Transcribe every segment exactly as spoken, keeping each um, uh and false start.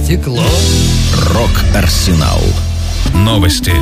стекло. Рок-Арсенал. Новости.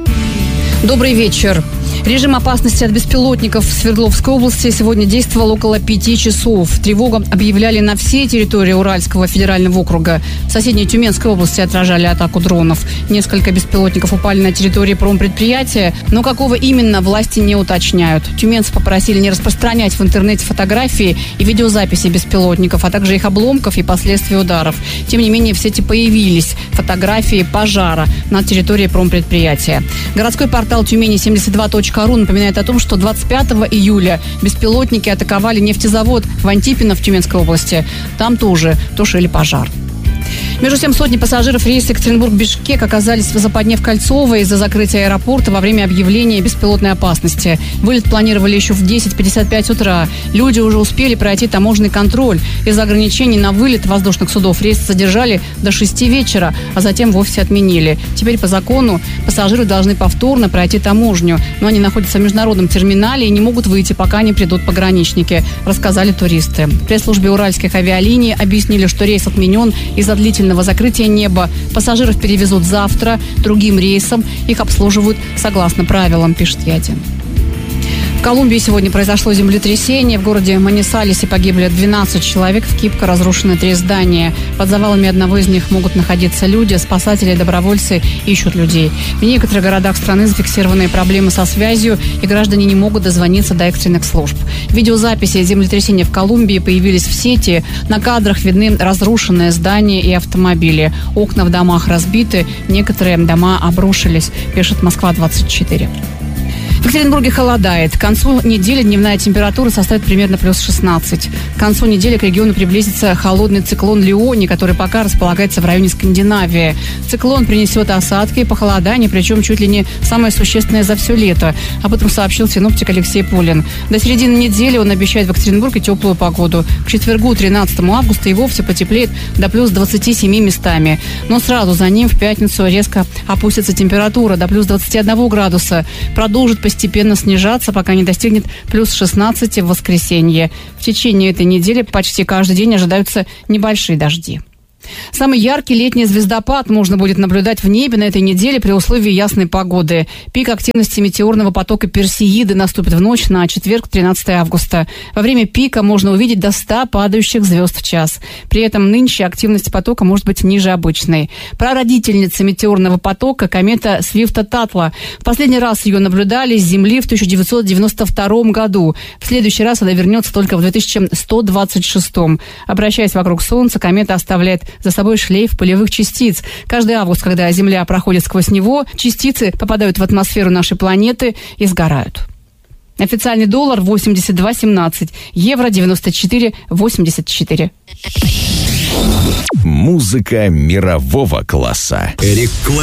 Добрый вечер. Режим опасности от беспилотников в Свердловской области сегодня действовал около пяти часов. Тревогу объявляли на всей территории Уральского федерального округа. В соседней Тюменской области отражали атаку дронов. Несколько беспилотников упали на территории промпредприятия, но какого именно, власти не уточняют. Тюменцев попросили не распространять в интернете фотографии и видеозаписи беспилотников, а также их обломков и последствий ударов. Тем не менее, в сети появились фотографии пожара на территории промпредприятия. Городской портал Тюмени семьдесят два точка ру напоминает о том, что двадцать пятого июля беспилотники атаковали нефтезавод в Антипино в Тюменской области. Там тоже тушили пожар. Между тем, сотни пассажиров рейса Екатеринбург-Бишкек оказались в западне в Кольцово из-за закрытия аэропорта во время объявления беспилотной опасности. Вылет планировали еще в десять пятьдесят пять утра. Люди уже успели пройти таможенный контроль. Из-за ограничений на вылет воздушных судов рейс задержали до шести вечера, а затем вовсе отменили. Теперь по закону пассажиры должны повторно пройти таможню, но они находятся в международном терминале и не могут выйти, пока не придут пограничники, рассказали туристы. В пресс-службе уральских авиалиний объяснили, что рейс отменен из-за длительного закрытия неба. Пассажиров перевезут завтра другим рейсом. Их обслуживают согласно правилам, пишет Яди. В Колумбии сегодня произошло землетрясение. В городе Манисалесе погибли двенадцать человек. В Кипко разрушены три здания. Под завалами одного из них могут находиться люди. Спасатели и добровольцы ищут людей. В некоторых городах страны зафиксированы проблемы со связью, и граждане не могут дозвониться до экстренных служб. Видеозаписи землетрясения в Колумбии появились в сети. На кадрах видны разрушенные здания и автомобили. Окна в домах разбиты. Некоторые дома обрушились, пишет Москва двадцать четыре. В Екатеринбурге холодает. К концу недели дневная температура составит примерно плюс шестнадцать. К концу недели к региону приблизится холодный циклон Леони, который пока располагается в районе Скандинавии. Циклон принесет осадки и похолодание, причем чуть ли не самое существенное за все лето. Об этом сообщил синоптик Алексей Пулин. До середины недели он обещает в Екатеринбурге теплую погоду. К четвергу, тринадцатому августа, и вовсе потеплеет до плюс двадцати семи местами. Но сразу за ним в пятницу резко опустится температура до плюс двадцати одного градуса. Продолжит постепенно постепенно снижаться, пока не достигнет плюс шестнадцати в воскресенье. В течение этой недели почти каждый день ожидаются небольшие дожди. Самый яркий летний звездопад можно будет наблюдать в небе на этой неделе при условии ясной погоды. Пик активности метеорного потока Персеиды наступит в ночь на четверг, тринадцатого августа. Во время пика можно увидеть до ста падающих звезд в час. При этом нынче активность потока может быть ниже обычной. Прародительница метеорного потока — комета Свифта-Татла. В последний раз ее наблюдали с Земли в тысяча девятьсот девяносто втором году. В следующий раз она вернется только в две тысячи сто двадцать шестом. Обращаясь вокруг Солнца, комета оставляет за собой шлейф пылевых частиц. Каждый август, когда Земля проходит сквозь него, частицы попадают в атмосферу нашей планеты и сгорают. Официальный доллар восемьдесят два семнадцать, евро девяносто четыре восемьдесят четыре. Музыка мирового класса. Реклама.